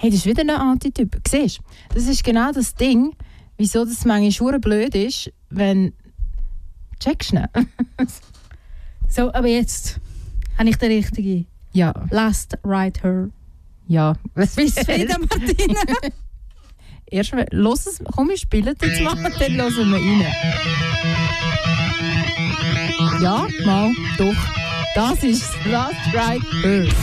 Hey, das ist wieder ein Antityp. Siehst du, das ist genau das Ding, wieso das manchmal schwer blöd ist, wenn... Checkst du nicht? So, aber jetzt habe ich den richtigen. Ja. Last Ride Her. Ja. Bist du zufrieden, Martina? Erst mal, los es, komm, wir spielen jetzt mal, dann hören wir rein. Ja, mal, doch. Das ist Last Ride Her.